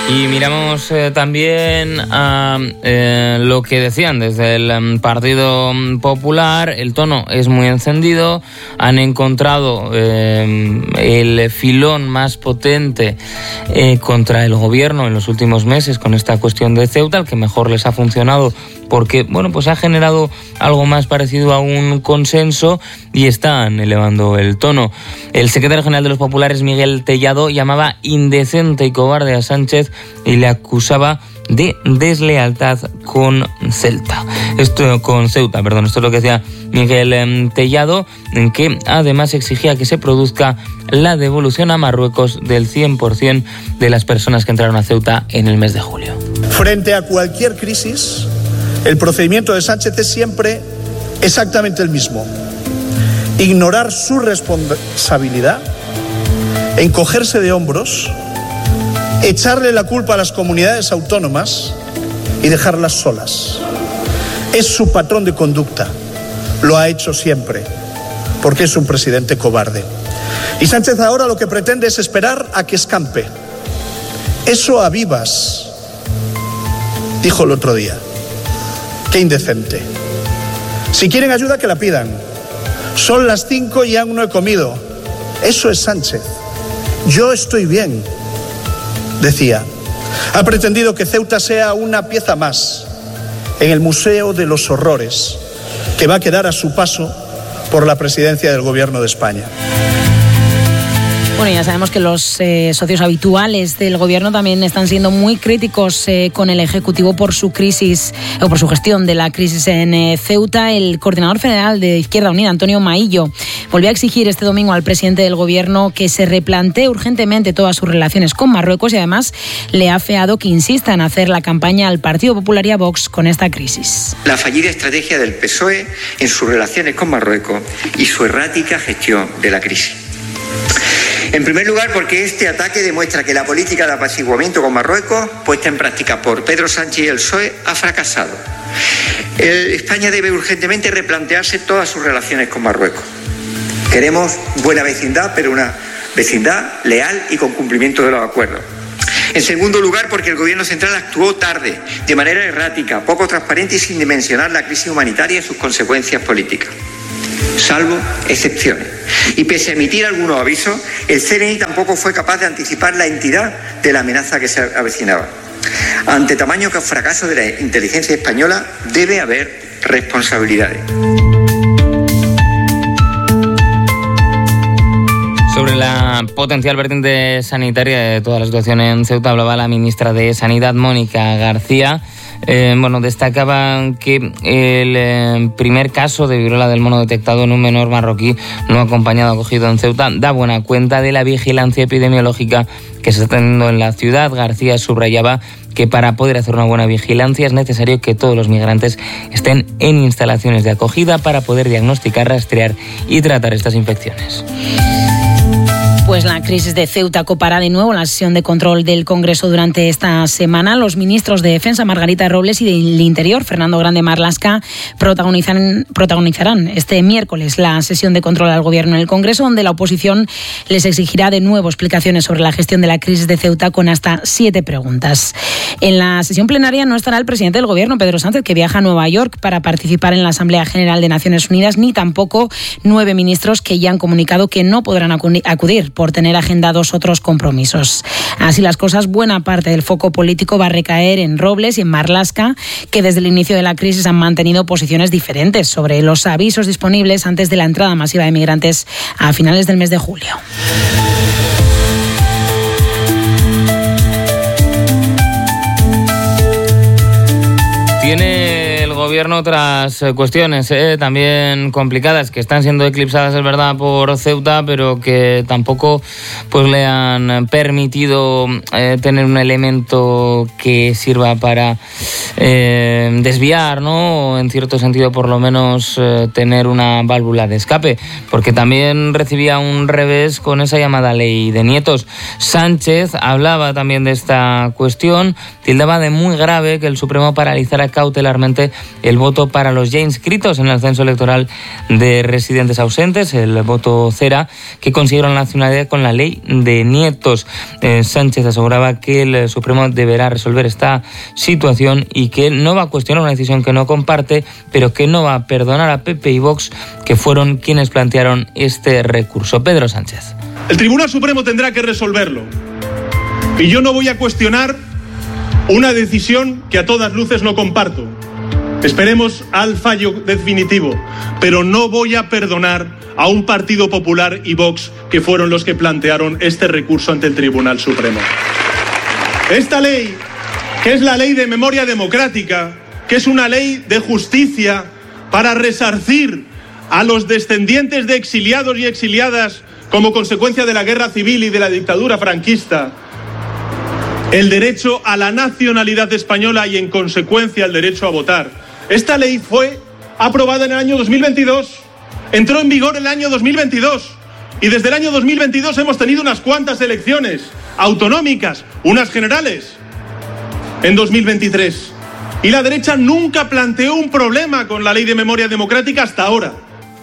Y miramos también a lo que decían desde el Partido Popular. El tono es muy encendido. Han encontrado el filón más potente contra el gobierno en los últimos meses con esta cuestión de Ceuta, el que mejor les ha funcionado porque, bueno, pues ha generado algo más parecido a un consenso y están elevando el tono. El secretario general de los populares, Miguel Tellado, llamaba indecente y cobarde a Sánchez y le acusaba de deslealtad con Ceuta. Esto es lo que decía Miguel Tellado, en que además exigía que se produzca la devolución a Marruecos del 100% de las personas que entraron a Ceuta en el mes de julio. Frente a cualquier crisis, el procedimiento de Sánchez es siempre exactamente el mismo: ignorar su responsabilidad, encogerse de hombros, echarle la culpa a las comunidades autónomas y dejarlas solas. Es su patrón de conducta, lo ha hecho siempre, porque es un presidente cobarde. Y Sánchez ahora lo que pretende es esperar a que escampe. Eso a vivas, dijo el otro día. Qué indecente. Si quieren ayuda, que la pidan. Son las 5 y aún no he comido. Eso es Sánchez. Yo estoy bien, decía. Ha pretendido que Ceuta sea una pieza más en el Museo de los Horrores, que va a quedar a su paso por la presidencia del Gobierno de España. Bueno, ya sabemos que los socios habituales del gobierno también están siendo muy críticos con el Ejecutivo por su crisis o por su gestión de la crisis en Ceuta. El coordinador federal de Izquierda Unida, Antonio Maillo, volvió a exigir este domingo al presidente del gobierno que se replantee urgentemente todas sus relaciones con Marruecos y además le ha afeado que insista en hacer la campaña al Partido Popular y a Vox con esta crisis. La fallida estrategia del PSOE en sus relaciones con Marruecos y su errática gestión de la crisis. En primer lugar, porque este ataque demuestra que la política de apaciguamiento con Marruecos, puesta en práctica por Pedro Sánchez y el PSOE, ha fracasado. España debe urgentemente replantearse todas sus relaciones con Marruecos. Queremos buena vecindad, pero una vecindad leal y con cumplimiento de los acuerdos. En segundo lugar, porque el Gobierno central actuó tarde, de manera errática, poco transparente y sin dimensionar la crisis humanitaria y sus consecuencias políticas. Salvo excepciones. Y pese a emitir algunos avisos, el CNI tampoco fue capaz de anticipar la entidad de la amenaza que se avecinaba. Ante tamaño fracaso de la inteligencia española, debe haber responsabilidades. Sobre la potencial vertiente sanitaria de toda la situación en Ceuta hablaba la ministra de Sanidad, Mónica García. Destacaban que el primer caso de viruela del mono detectado en un menor marroquí no acompañado acogido en Ceuta da buena cuenta de la vigilancia epidemiológica que se está teniendo en la ciudad. García subrayaba que para poder hacer una buena vigilancia es necesario que todos los migrantes estén en instalaciones de acogida para poder diagnosticar, rastrear y tratar estas infecciones. Pues la crisis de Ceuta copará de nuevo la sesión de control del Congreso durante esta semana. Los ministros de Defensa, Margarita Robles, y del Interior, Fernando Grande Marlaska, protagonizarán este miércoles la sesión de control al Gobierno en el Congreso, donde la oposición les exigirá de nuevo explicaciones sobre la gestión de la crisis de Ceuta con hasta 7 preguntas. En la sesión plenaria no estará el presidente del Gobierno, Pedro Sánchez, que viaja a Nueva York para participar en la Asamblea General de Naciones Unidas, ni tampoco 9 ministros que ya han comunicado que no podrán acudir por tener agendados otros compromisos. Así las cosas, buena parte del foco político va a recaer en Robles y en Marlaska, que desde el inicio de la crisis han mantenido posiciones diferentes sobre los avisos disponibles antes de la entrada masiva de migrantes a finales del mes de julio. Tiene el Gobierno otras cuestiones también complicadas que están siendo eclipsadas, es verdad, por Ceuta, pero que tampoco pues le han permitido tener un elemento que sirva para desviar, ¿no? O en cierto sentido, por lo menos, tener una válvula de escape, porque también recibía un revés con esa llamada ley de nietos. Sánchez hablaba también de esta cuestión, tildaba de muy grave que el Supremo paralizara cautelarmente el voto para los ya inscritos en el censo electoral de residentes ausentes, el voto cera, que consiguieron la nacionalidad con la ley de nietos. Sánchez aseguraba que el Supremo deberá resolver esta situación y que no va a cuestionar una decisión que no comparte, pero que no va a perdonar a PP y Vox, que fueron quienes plantearon este recurso. Pedro Sánchez. El Tribunal Supremo tendrá que resolverlo. Y yo no voy a cuestionar una decisión que a todas luces no comparto. Esperemos al fallo definitivo, pero no voy a perdonar a un Partido Popular y Vox que fueron los que plantearon este recurso ante el Tribunal Supremo. Esta ley, que es la ley de memoria democrática, que es una ley de justicia para resarcir a los descendientes de exiliados y exiliadas como consecuencia de la guerra civil y de la dictadura franquista, el derecho a la nacionalidad española y en consecuencia el derecho a votar. Esta ley fue aprobada en el año 2022, entró en vigor en el año 2022 y desde el año 2022 hemos tenido unas cuantas elecciones autonómicas, unas generales en 2023. Y la derecha nunca planteó un problema con la ley de memoria democrática hasta ahora.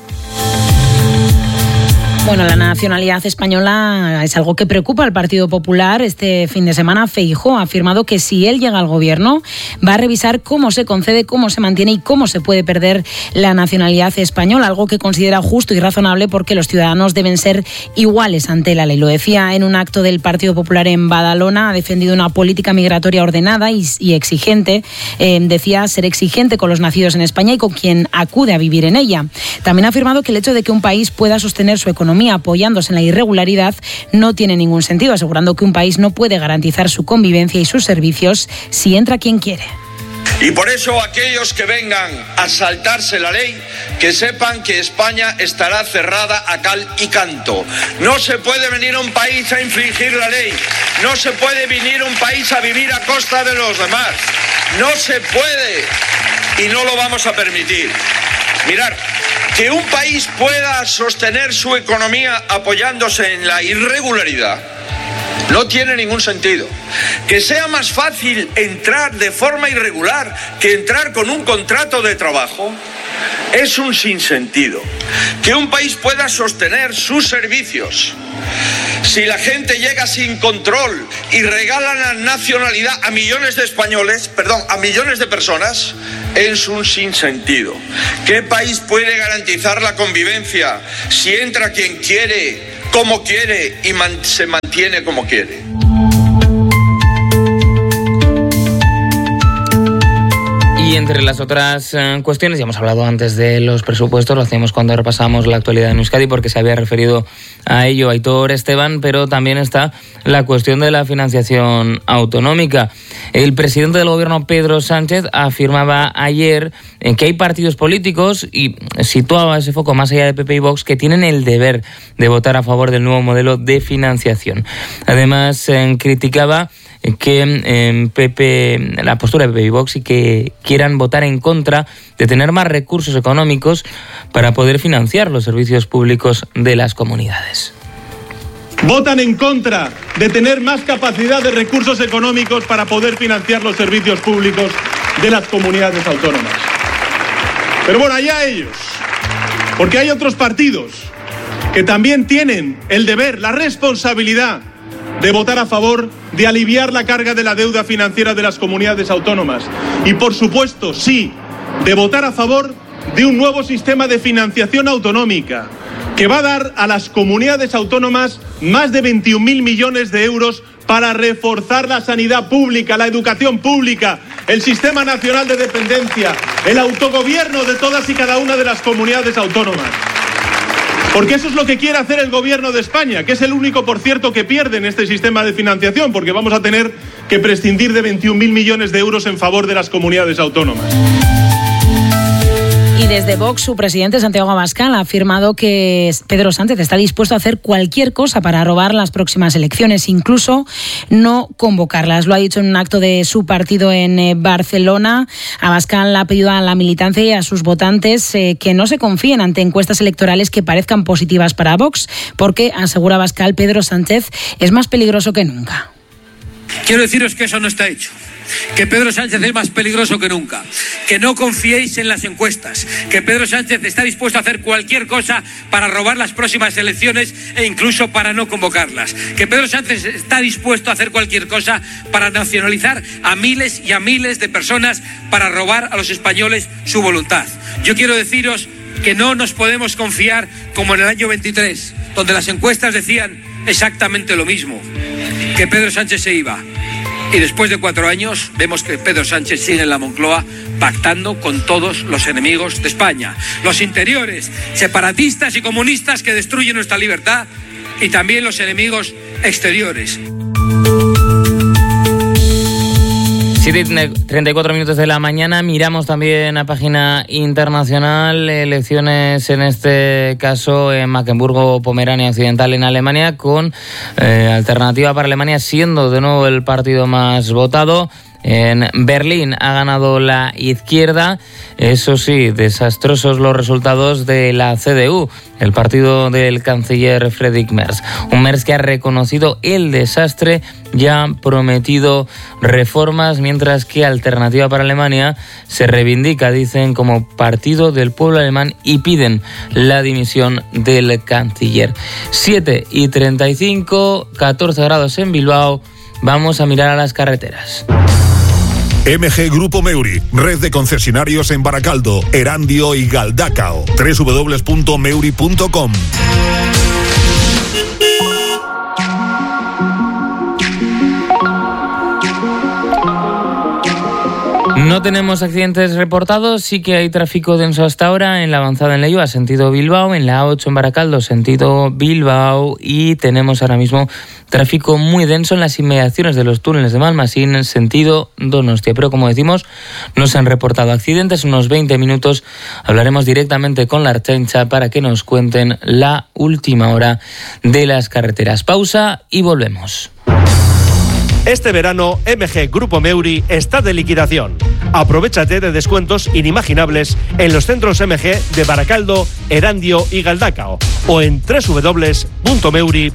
Bueno, la nacionalidad española es algo que preocupa al Partido Popular. Este fin de semana Feijóo ha afirmado que si él llega al gobierno va a revisar cómo se concede, cómo se mantiene y cómo se puede perder la nacionalidad española, algo que considera justo y razonable porque los ciudadanos deben ser iguales ante la ley. Lo decía en un acto del Partido Popular en Badalona, ha defendido una política migratoria ordenada y exigente. Decía ser exigente con los nacidos en España y con quien acude a vivir en ella. También ha afirmado que el hecho de que un país pueda sostener su economía apoyándose en la irregularidad no tiene ningún sentido, asegurando que un país no puede garantizar su convivencia y sus servicios si entra quien quiere. Y por eso aquellos que vengan a saltarse la ley, que sepan que España estará cerrada a cal y canto. No se puede venir a un país a infringir la ley, no se puede venir a un país a vivir a costa de los demás. No se puede y no lo vamos a permitir. Mirad, que un país pueda sostener su economía apoyándose en la irregularidad no tiene ningún sentido. Que sea más fácil entrar de forma irregular que entrar con un contrato de trabajo es un sinsentido. Que un país pueda sostener sus servicios si la gente llega sin control y regala la nacionalidad a millones de españoles, a millones de personas, es un sinsentido. ¿Qué país puede garantizar la convivencia si entra quien quiere, como quiere y se mantiene como quiere? Y entre las otras cuestiones, ya hemos hablado antes de los presupuestos, lo hacemos cuando repasamos la actualidad en Euskadi porque se había referido a ello Aitor Esteban, pero también está la cuestión de la financiación autonómica. El presidente del gobierno, Pedro Sánchez, afirmaba ayer que hay partidos políticos y situaba ese foco más allá de PP y Vox que tienen el deber de votar a favor del nuevo modelo de financiación. Además, criticaba que la postura de PP y Vox y que quieran votar en contra de tener más recursos económicos para poder financiar los servicios públicos de las comunidades. Votan en contra de tener más capacidad de recursos económicos para poder financiar los servicios públicos de las comunidades autónomas. Pero bueno, allá ellos, porque hay otros partidos que también tienen el deber, la responsabilidad de votar a favor de aliviar la carga de la deuda financiera de las comunidades autónomas. Y por supuesto, sí, de votar a favor de un nuevo sistema de financiación autonómica que va a dar a las comunidades autónomas más de 21.000 millones de euros para reforzar la sanidad pública, la educación pública, el sistema nacional de dependencia, el autogobierno de todas y cada una de las comunidades autónomas. Porque eso es lo que quiere hacer el gobierno de España, que es el único, por cierto, que pierde en este sistema de financiación, porque vamos a tener que prescindir de 21.000 millones de euros en favor de las comunidades autónomas. Y desde Vox, su presidente, Santiago Abascal, ha afirmado que Pedro Sánchez está dispuesto a hacer cualquier cosa para robar las próximas elecciones, incluso no convocarlas. Lo ha dicho en un acto de su partido en Barcelona. Abascal ha pedido a la militancia y a sus votantes que no se confíen ante encuestas electorales que parezcan positivas para Vox, porque, asegura Abascal, Pedro Sánchez es más peligroso que nunca. Quiero deciros que eso no está hecho. que Pedro Sánchez es más peligroso que nunca, que no confiéis en las encuestas, que Pedro Sánchez está dispuesto a hacer cualquier cosa para robar las próximas elecciones e incluso para no convocarlas, que Pedro Sánchez está dispuesto a hacer cualquier cosa para nacionalizar a miles y a miles de personas para robar a los españoles su voluntad. Yo quiero deciros que no nos podemos confiar como en el año 23, donde las encuestas decían exactamente lo mismo, que Pedro Sánchez se iba. Y después de 4 años vemos que Pedro Sánchez sigue en la Moncloa pactando con todos los enemigos de España, los interiores, separatistas y comunistas que destruyen nuestra libertad, y también los enemigos exteriores. 7:34 minutos de la mañana. Miramos también a página internacional. Elecciones, en este caso en Mecklemburgo, Pomerania Occidental, en Alemania, con Alternativa para Alemania siendo de nuevo el partido más votado. En Berlín ha ganado la izquierda. Eso sí, desastrosos los resultados de la CDU, el partido del canciller Friedrich Merz. Un Merz que ha reconocido el desastre y ha prometido reformas, mientras que Alternativa para Alemania se reivindica, dicen, como partido del pueblo alemán y piden la dimisión del canciller. 7:35, 14 grados en Bilbao. Vamos a mirar a las carreteras. MG Grupo Meuri, red de concesionarios en Baracaldo, Erandio y Galdacao. www.meuri.com. No tenemos accidentes reportados, sí que hay tráfico denso hasta ahora en la avanzada en Leioa, sentido Bilbao, en la A8 en Baracaldo, sentido Bilbao, y tenemos ahora mismo tráfico muy denso en las inmediaciones de los túneles de Malmasín, en sentido Donostia. Pero como decimos, no se han reportado accidentes. Unos 20 minutos hablaremos directamente con la Ertzaintza para que nos cuenten la última hora de las carreteras. Pausa y volvemos. Este verano, MG Grupo Meuri está de liquidación. Aprovéchate de descuentos inimaginables en los centros MG de Baracaldo, Erandio y Galdacao, o en www.meuri.com.